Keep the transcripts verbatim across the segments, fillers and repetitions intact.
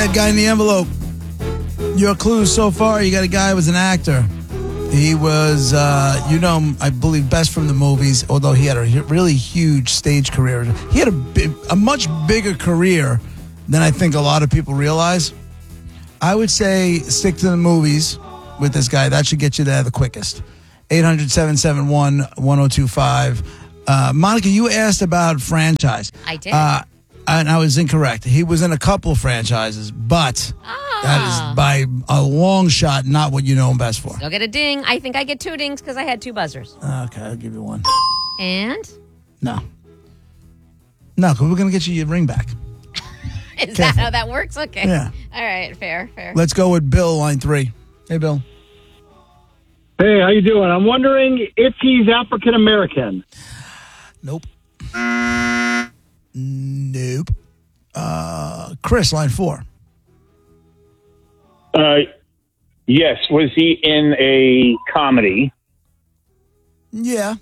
That guy in the envelope. Your clues so far, you got a guy who was an actor. He was, uh, you know him, I believe, best from the movies, although he had a really huge stage career. He had a, big, a much bigger career than I think a lot of people realize. I would say stick to the movies with this guy. That should get you there the quickest. eight hundred, seven seven one, one oh two five. Uh, Monica, you asked about franchise. I did. Uh, and I was incorrect. He was in a couple franchises, but ah. that is by a long shot not what you know him best for. Still get a ding. I think I get two dings because I had two buzzers. Okay, I'll give you one. And? No. No, because we're going to get you your ring back. Is Careful. That how that works? Okay. Yeah. All right, fair, fair. Let's go with Bill, line three. Hey, Bill. Hey, how you doing? I'm wondering if he's African American. Nope. Nope. Uh, Chris, line four. Uh, yes. Was he in a comedy? Yeah.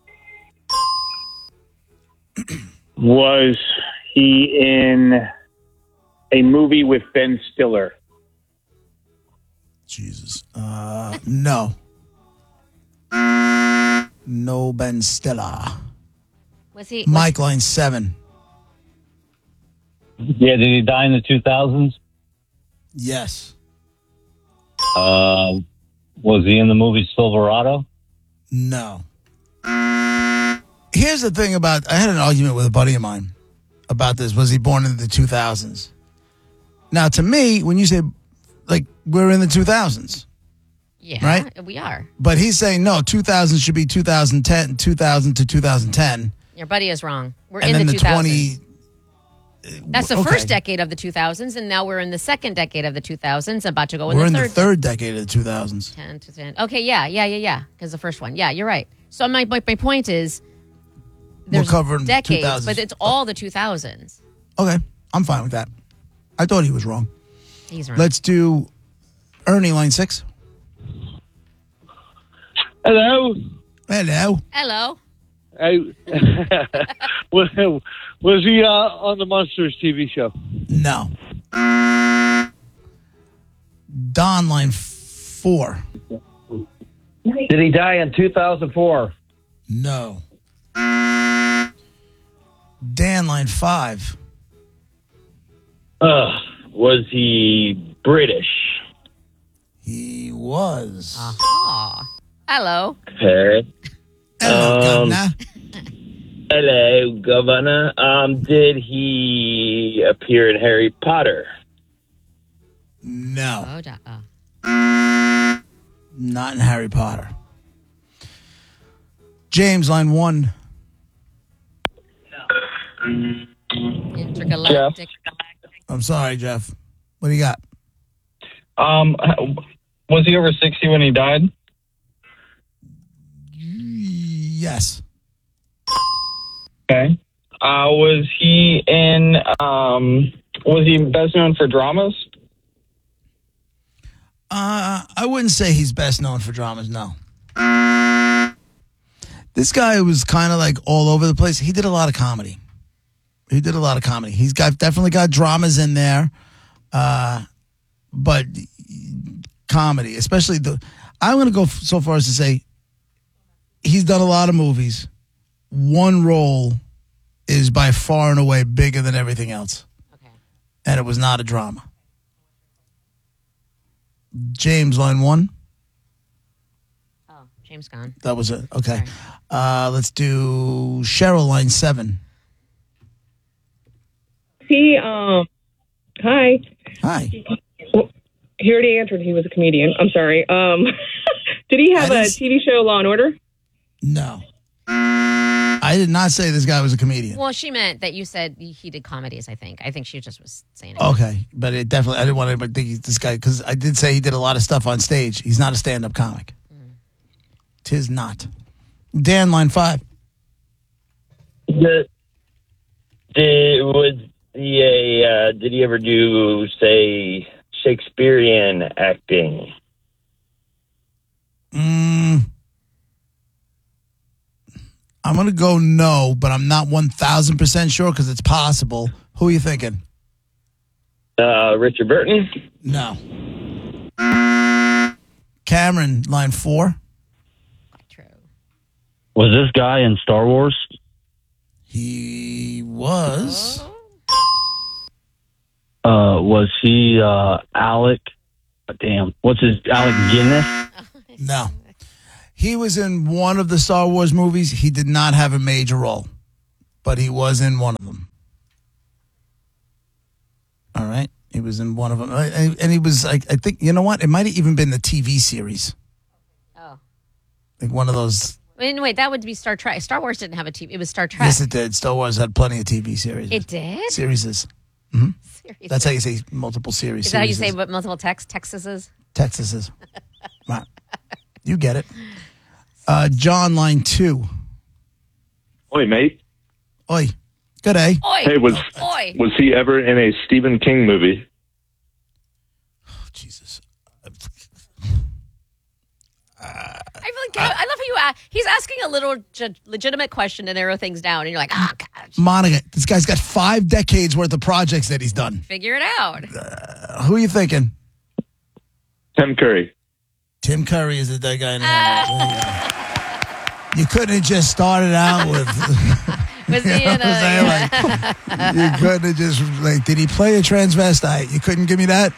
Was he in a movie with Ben Stiller? Jesus. Uh, no. No Ben Stiller. Was he? Mike, was, line seven. Yeah, did he die in the two thousands? Yes. Uh, was he in the movie Silverado? No. Here's the thing about, I had an argument with a buddy of mine about this. Was he born in the two thousands? Now, to me, when you say, like, we're in the two thousands. Yeah, right? We are. But he's saying, no, two thousand should be two thousand ten, two thousand to two thousand ten. Your buddy is wrong. We're and in then the, the two thousands. twenty. That's the okay. first decade of the two thousands, and now we're in the second decade of the two thousands, about to go in we're the third. We're in the third decade of the two thousands. ten to ten. Okay, yeah, yeah, yeah, yeah, because the first one. Yeah, you're right. So my, my, my point is, there's we're covering decades, but it's all the two thousands. Okay, I'm fine with that. I thought he was wrong. He's wrong. Let's do Ernie, line six. Hello. Hello. Hello. Hey, was, was he uh, on the Monsters T V show? No. Don, line four. Did he die in two thousand four? No. Dan, line five. Uh, was he British? He was. Aha. Hello. Hey. Hello, Um, Governor. Hello, Governor. Um, did he appear in Harry Potter? No. Oh, da- uh. Not in Harry Potter. James, line one. Intergalactic. I'm sorry, Jeff. What do you got? Um, was he over sixty when he died? Yes. Okay. Uh, was he in, um, was he best known for dramas? Uh, I wouldn't say he's best known for dramas, no. This guy was kind of like all over the place. He did a lot of comedy. He did a lot of comedy. He's got definitely got dramas in there, uh, but comedy, especially the. I'm going to go so far as to say he's done a lot of movies. One role is by far and away bigger than everything else, Okay. and it was not a drama. James, line one. Oh, James gone. That was it. Okay. Uh, let's do Cheryl, line seven. He, um, hi. Hi. Well, he already answered he was a comedian. I'm sorry. Um, did he have a T V show, Law and Order? No. I did not say this guy was a comedian. Well, she meant that you said he did comedies, I think. I think she just was saying it. Okay. But it definitely, I didn't want anybody to think he's this guy, because I did say he did a lot of stuff on stage. He's not a stand-up comic. Mm. Tis not. Dan, line five. Did, did, was he a, uh, did he ever do, say, Shakespearean acting? Mm, I'm going to go no, but I'm not one thousand percent sure because it's possible. Who are you thinking? Uh, Richard Burton. No. Cameron, line four. True. Was this guy in Star Wars? He was. Uh, was he uh, Alec? Oh, damn. What's his Alec Guinness? No. He was in one of the Star Wars movies. He did not have a major role, but he was in one of them. All right. He was in one of them. And he was, like, I think, you know what? It might have even been the T V series. Oh. Like one of those. Wait, wait, that would be Star Trek. Star Wars didn't have a T V. It was Star Trek. Yes, it did. Star Wars had plenty of T V series. It did? Series. Mm-hmm. That's how you say multiple series. Is that how you say multiple text? Texases? Texases. Right. You get it. Uh, John, line two. Oi, mate. Oi. Good day. Oi. Hey, was Oi. was he ever in a Stephen King movie? Oh, Jesus. I really, I love how you ask. He's asking a little ge- legitimate question to narrow things down, and you're like, oh, gosh. Monica, this guy's got five decades worth of projects that he's done. Figure it out. Uh, who are you thinking? Tim Curry. Tim Curry is the dead guy in the uh. You couldn't have just started out with. Was he in a, saying, like, you couldn't have just, like, did he play a transvestite? You couldn't give me that?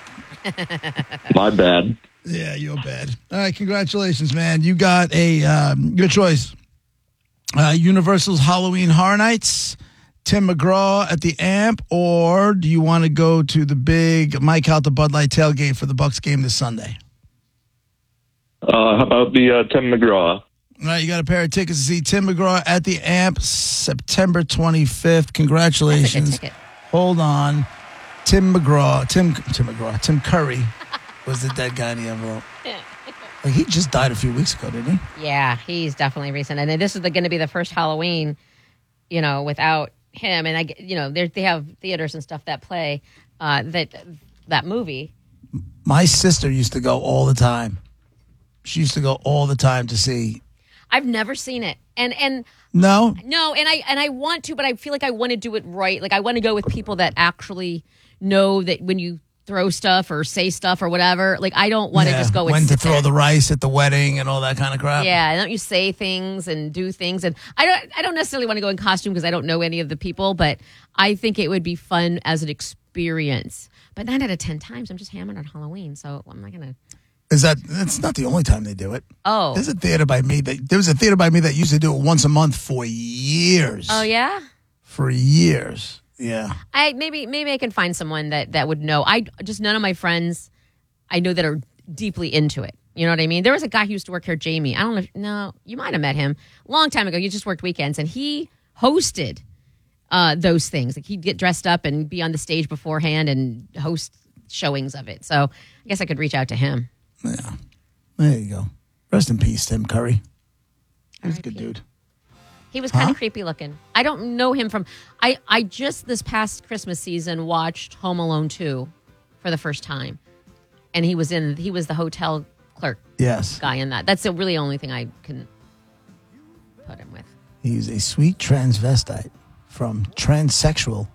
My bad. Yeah, you're bad. All right, congratulations, man. You got a um, good choice. Uh, Universal's Halloween Horror Nights, Tim McGraw at the Amp, or do you want to go to the big Mike out the Bud Light tailgate for the Bucks game this Sunday? Uh, how about the uh, Tim McGraw? All right, you got a pair of tickets to see Tim McGraw at the Amp, September twenty-fifth. Congratulations. That's a good ticket. Hold on. Tim McGraw, Tim Tim McGraw, Tim Curry was the dead guy in the envelope. Like, he just died a few weeks ago, didn't he? Yeah, he's definitely recent. And this is going to be the first Halloween, you know, without him. And, I, you know, they have theaters and stuff that play uh, that that movie. My sister used to go all the time. She used to go all the time to see. I've never seen it. And and No? no, and I and I want to, but I feel like I want to do it right. Like, I want to go with people that actually know that when you throw stuff or say stuff or whatever, like, I don't want to Yeah, just go and when to sit throw there. the rice at the wedding and all that kind of crap. Yeah, don't you say things and do things? And I don't I don't necessarily want to go in costume because I don't know any of the people, but I think it would be fun as an experience. But nine out of ten times, I'm just hammered on Halloween, so I'm not going to. Is that, that's not the only time they do it. Oh. There's a theater by me that, there was a theater by me that used to do it once a month for years. Oh, yeah? For years. Yeah. I maybe maybe I can find someone that, that would know. I just none of my friends I know that are deeply into it. You know what I mean? There was a guy who used to work here, Jamie. I don't know if, no, you might have met him a long time ago. He just worked weekends, and he hosted uh, those things. Like, he'd get dressed up and be on the stage beforehand and host showings of it. So I guess I could reach out to him. Yeah. There you go. Rest in peace, Tim Curry. He was a good dude. He was kind Huh? of creepy looking. I don't know him from. I, I just this past Christmas season watched Home Alone two for the first time, and he was in. He was the hotel clerk Yes. guy in that. That's the really only thing I can put him with. He's a sweet transvestite from transsexual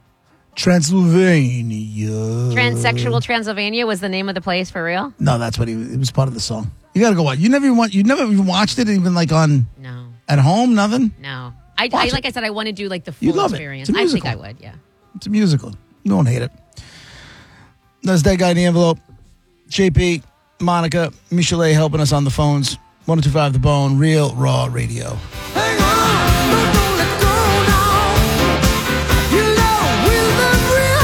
Transylvania. Transsexual Transylvania was the name of the place for real? No, that's what he was. It was part of the song. You got to go watch. You never even want. You never even watched it, even like on No, at home. Nothing. no. I, Watch I it. like I said, I want to do like the You full love it. experience. It's a I think musical. I would. Yeah. It's a musical. You won't hate it. That's that guy in the envelope. J P, Monica, Michelet helping us on the phones. one oh two five The Bone, Real Raw Radio. Hang on, but don't let go now. You know we love real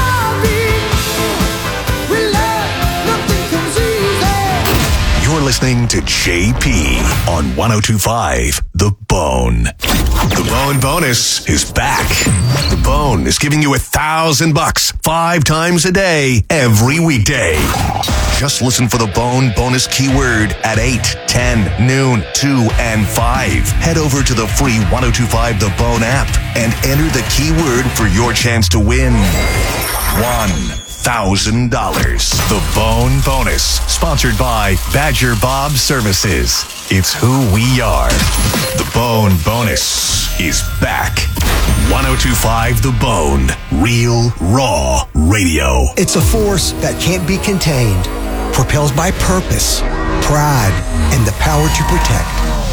heartbeat. We love, nothing comes easy. You're listening to J P on one oh two five The Bone. The Bone Bonus is back. The Bone is giving you a thousand bucks five times a day, every weekday. Just listen for the Bone Bonus keyword at eight, ten, noon, two, and five. Head over to the free one oh two five The Bone app and enter the keyword for your chance to win one thousand dollars. The Bone Bonus, sponsored by Badger Bob Services. It's who we are. The Bone Bonus is back. one oh two point five The Bone. Real, raw radio. It's a force that can't be contained, propelled by purpose, pride, and the power to protect.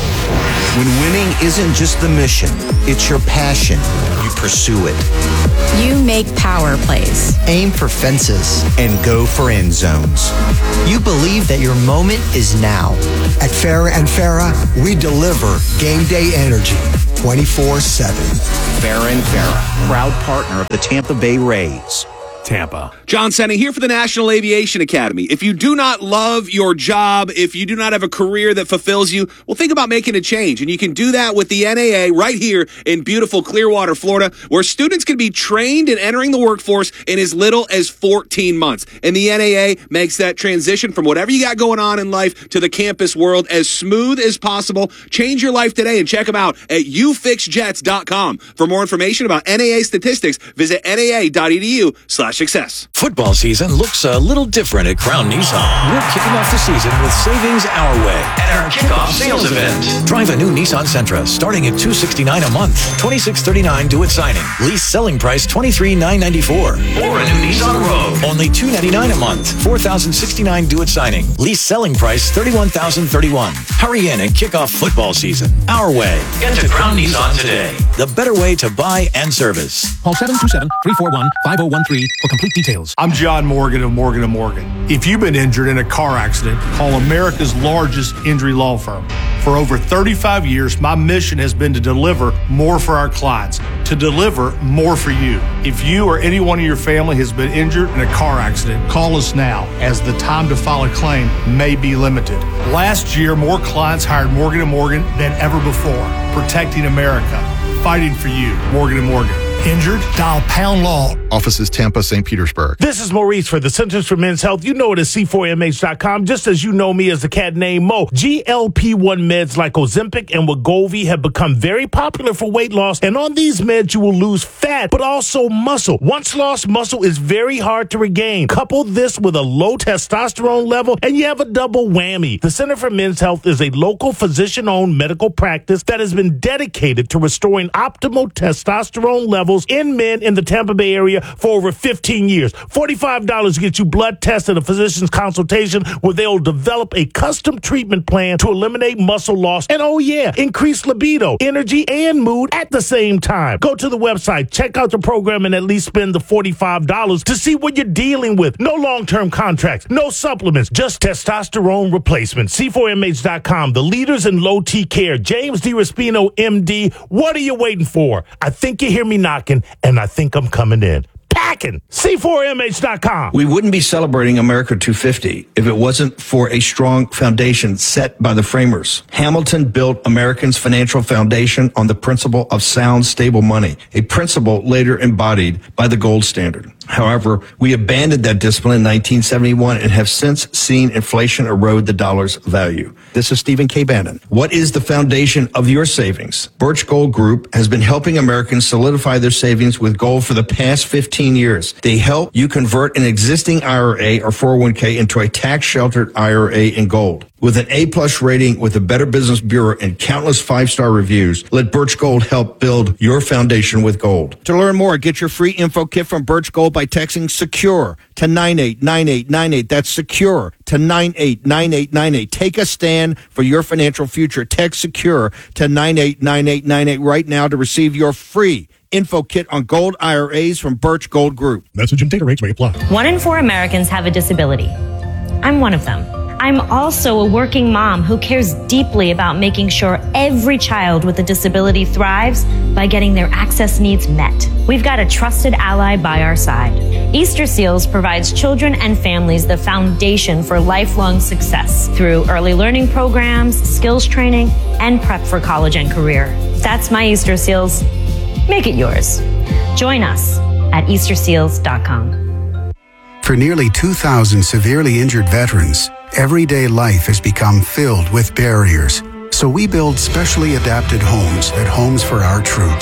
When winning isn't just the mission, it's your passion. You pursue it. You make power plays. Aim for fences and go for end zones. You believe that your moment is now. At Farrah and Farrah, we deliver game day energy twenty-four seven. Farrah and Farrah, proud partner of the Tampa Bay Rays. Tampa. John Senning here for the National Aviation Academy. If you do not love your job, if you do not have a career that fulfills you, well, think about making a change. And you can do that with the N A A right here in beautiful Clearwater, Florida, where students can be trained in entering the workforce in as little as fourteen months. And the N A A makes that transition from whatever you got going on in life to the campus world as smooth as possible. Change your life today and check them out at u fix jets dot com. For more information about N A A statistics, visit N A A dot E D U slash success. Football season looks a little different at Crown Nissan. We're kicking off the season with savings our way at our kickoff sales event. Drive a new Nissan Sentra starting at two hundred sixty-nine dollars a month, twenty-six thirty-nine due at signing. Lease selling price twenty-three thousand nine hundred ninety-four dollars. Or a new Nissan Rogue, only two hundred ninety-nine dollars a month, four thousand sixty-nine dollars due at signing. Lease selling price thirty-one thousand thirty-one dollars. Hurry in and kick off football season our way. Get to Crown Nissan today. The better way to buy and service. Call seven two seven, three four one, five oh one three for complete details. I'm John Morgan of Morgan and Morgan. If you've been injured in a car accident, call America's largest injury law firm. For over thirty-five years, my mission has been to deliver more for our clients, to deliver more for you. If you or anyone in your family has been injured in a car accident, call us now, as the time to file a claim may be limited. Last year, more clients hired Morgan and Morgan than ever before, protecting America, fighting for you. Morgan and Morgan. Injured? Dial pound law. Offices Tampa, Saint Petersburg. This is Maurice for the Centers for Men's Health. You know it as C four M H dot com, just as you know me as the cat named Mo. G L P one meds like Ozempic and Wegovy have become very popular for weight loss, and on these meds you will lose fat, but also muscle. Once lost muscle is very hard to regain. Couple this with a low testosterone level, and you have a double whammy. The Center for Men's Health is a local physician-owned medical practice that has been dedicated to restoring optimal testosterone levels in men in the Tampa Bay area for over fifteen years. forty-five dollars gets you blood tests and a physician's consultation where they'll develop a custom treatment plan to eliminate muscle loss and, oh yeah, increase libido, energy, and mood at the same time. Go to the website, check out the program, and at least spend the forty-five dollars to see what you're dealing with. No long-term contracts, no supplements, just testosterone replacement. C four M H dot com, the leaders in low T care. James DiRespino, M D. What are you waiting for? I think you hear me knocking, and I think I'm coming in. Packing. C four M H dot com. We wouldn't be celebrating America two fifty if it wasn't for a strong foundation set by the framers. Hamilton built Americans' financial foundation on the principle of sound, stable money, a principle later embodied by the gold standard. However, we abandoned that discipline in nineteen seventy-one and have since seen inflation erode the dollar's value. This is Stephen K. Bannon. What is the foundation of your savings? Birch Gold Group has been helping Americans solidify their savings with gold for the past fifteen years. They help you convert an existing I R A or four oh one k into a tax-sheltered I R A in gold. With an A-plus rating with the Better Business Bureau and countless five-star reviews, let Birch Gold help build your foundation with gold. To learn more, get your free info kit from Birch Gold by texting SECURE to nine eight nine eight nine eight. That's SECURE to nine eight nine eight nine eight. Take a stand for your financial future. Text SECURE to nine eight nine eight nine eight right now to receive your free info kit on gold I R As from Birch Gold Group. Message and data rates may apply. One in four Americans have a disability. I'm one of them. I'm also a working mom who cares deeply about making sure every child with a disability thrives by getting their access needs met. We've got a trusted ally by our side. Easter Seals provides children and families the foundation for lifelong success through early learning programs, skills training, and prep for college and career. That's my Easter Seals. Make it yours. Join us at easter seals dot com. For nearly two thousand severely injured veterans, everyday life has become filled with barriers. So we build specially adapted homes at Homes for Our Troops.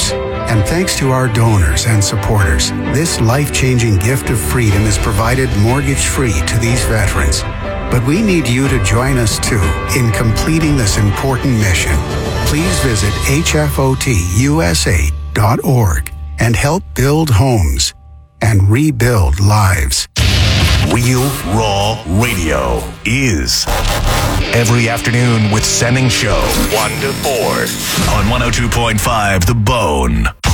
And thanks to our donors and supporters, this life-changing gift of freedom is provided mortgage-free to these veterans. But we need you to join us too in completing this important mission. Please visit H F O T U S A dot org and help build homes and rebuild lives. Real Raw Radio is every afternoon with Senning Show, one to four on one oh two point five The Bone.